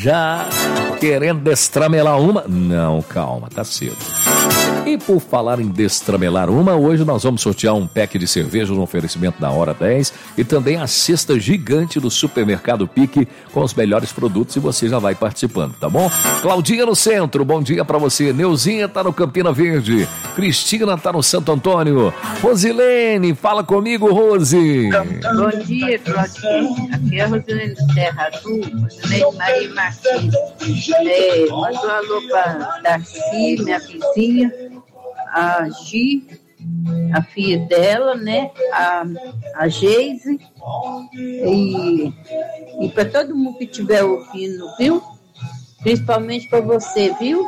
Já querendo destramelar uma? Não, calma, tá cedo. E por falar em destramelar uma, hoje nós vamos sortear um pack de cerveja no oferecimento da Hora 10 e também a cesta gigante do Supermercado Pique com os melhores produtos e você já vai participando, tá bom? Claudinha no centro, bom dia pra você. Neuzinha tá no Campina Verde. Cristina tá no Santo Antônio. Rosilene, fala comigo, Rose. Bom dia, Claudinha. Aqui é a Rosilene do Terra Azul, Rosilene Maria Martins. Mandou um alô pra Darcy, minha vizinha, a Gi, a filha dela, né? A Geise e para todo mundo que estiver ouvindo, viu? Principalmente para você, viu?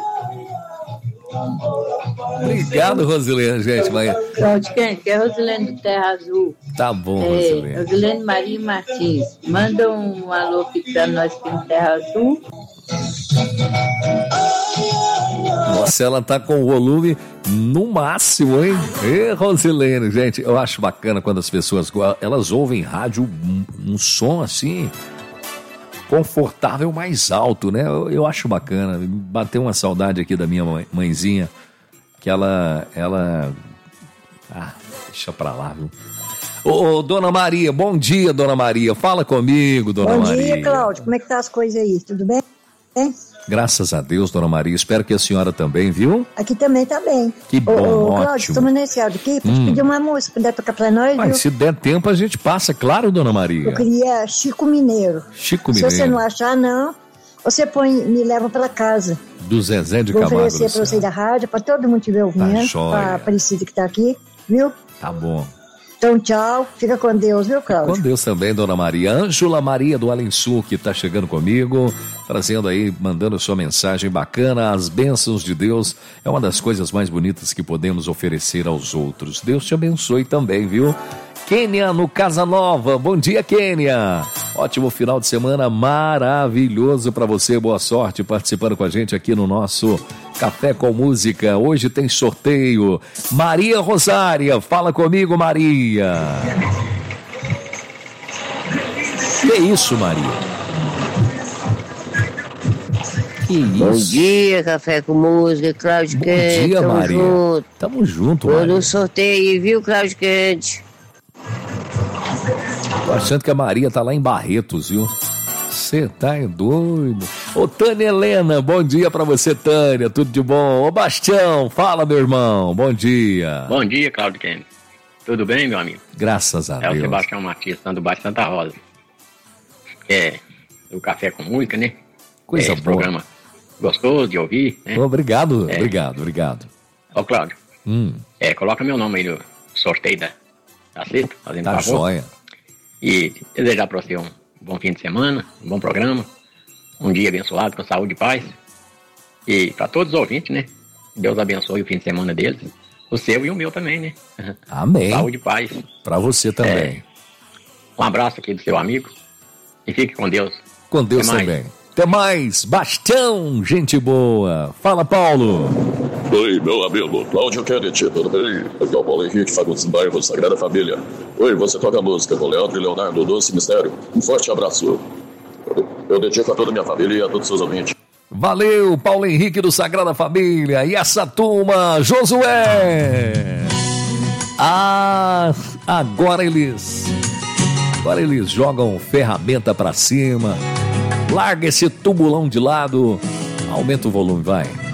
Obrigado, Rosilene, gente. Cláudio, que é a Rosilene do Terra Azul. Tá bom, Rosilene. Rosilene Maria Martins. Manda um alô aqui pra nós aqui no Terra Azul. Nossa, ela tá com o volume no máximo, hein? Rosilene, gente, eu acho bacana quando as pessoas, elas ouvem rádio, um som assim, confortável, mais alto, né? Eu acho bacana. Bateu uma saudade aqui da minha mãezinha, que ela... deixa pra lá, viu? Ô, Dona Maria, bom dia, Dona Maria. Fala comigo, Dona Maria. Bom dia, Cláudio. Como é que tá as coisas aí? Tudo bem? Graças a Deus, Dona Maria. Espero que a senhora também, viu? Aqui também tá bem. Que bom, Cláudio, ótimo. estamos nesse áudio aqui. Pode pedir uma música, puder tocar pra nós, Mas viu? se der tempo, a gente passa, claro, Dona Maria. Eu queria Chico Mineiro. Chico Se Mineiro. você não achar, não, você me leva pra casa. Do Zezé de Vou Camargo. oferecer pra você da rádio, pra todo mundo estiver ouvindo. Tá jóia. Pra Aparecida que tá aqui, viu? Tá bom. Então, tchau. Fica com Deus, viu, Cláudio? Com Deus também, Dona Maria. Ângela Maria do Além Sul, que tá chegando comigo, trazendo aí, mandando sua mensagem bacana. As bênçãos de Deus é uma das coisas mais bonitas que podemos oferecer aos outros. Deus te abençoe também, viu? Kênia no Casa Nova. Bom dia, Kênia. Ótimo final de semana maravilhoso para você. Boa sorte participando com a gente aqui no nosso Café com Música. Hoje tem sorteio. Maria Rosária, fala comigo, Maria. Que isso, Maria? Que isso? Bom dia, Café com Música, Cláudio Quente. Bom dia, Maria. Junto. Tamo junto, Tô Maria. no sorteio, viu, Cláudio Quente? Tô achando que a Maria tá lá em Barretos, viu? Você tá doido. Ô, Tânia Helena, bom dia pra você, Tânia. Tudo de bom? Ô, Bastião, fala, meu irmão. Bom dia. Bom dia, Cláudio Quente. Tudo bem, meu amigo? Graças a É Deus. o Sebastião Martins, do Baixo Santa Rosa. O Café com Música, né? Coisa esse boa. programa gostoso de ouvir, né? Obrigado. Ô, Cláudio, coloca meu nome aí no sorteio da cesta, fazendo Tá favor. jóia. E desejar para você um bom fim de semana, um bom programa, um dia abençoado, com saúde e paz. E para todos os ouvintes, né? Deus abençoe o fim de semana deles, o seu e o meu também, né? Amém. Saúde e paz. Pra você também. Um abraço aqui do seu amigo e fique com Deus. Com Deus Até mais. também. Até mais. Bastião, gente boa. Fala, Paulo. Oi, meu amigo, Cláudio Kennedy, tudo bem? Aqui é o Paulo Henrique Fagundes, bairro Sagrada Família. Oi, você toca música com Leandro e Leonardo, Doce Mistério. Um forte abraço. Eu dedico a toda a minha família e a todos os seus ouvintes. Valeu, Paulo Henrique do Sagrada Família. E essa turma, Josué. Agora eles jogam ferramenta pra cima. Larga esse tubulão de lado. Aumenta o volume, vai.